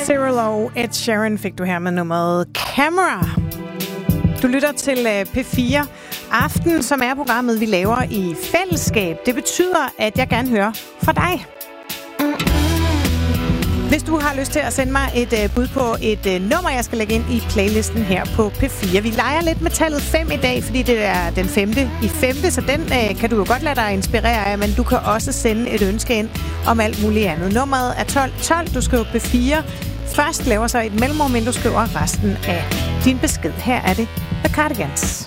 Zero Ed Sheeran fik du her med nummeret Camera. Du lytter til P4 Aften, som er programmet, vi laver i fællesskab. Det betyder, at jeg gerne hører fra dig. Hvis du har lyst til at sende mig et bud på et nummer, jeg skal lægge ind i playlisten her på P4. Vi leger lidt med tallet 5 i dag, fordi det er den 5. i 5. Så den kan du jo godt lade dig inspirere af, men du kan også sende et ønske ind om alt muligt andet. Nummeret er 1212. Du skriver P4. Først laver så et mellemrum, men du skriver resten af din besked. Her er det The Cardigans.